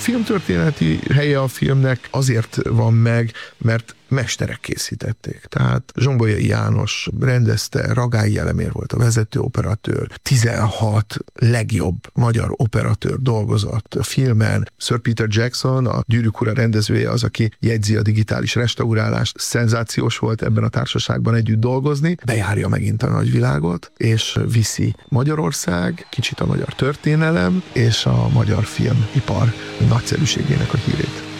filmtörténeti helye a filmnek azért van meg, mert mesterek készítették. Tehát Zsombolyai János rendezte, Ragályi Elemér volt a vezető operatőr, 16 legjobb magyar operatőr dolgozott a filmen. Sir Peter Jackson, a Gyűrűk ura rendezője az, aki jegyzi a digitális restaurálást. Szenzációs volt ebben a társaságban együtt dolgozni. Bejárja megint a nagyvilágot, és viszi Magyarország, kicsit a magyar történelem és a magyar filmipar nagyszerűségének a hírét.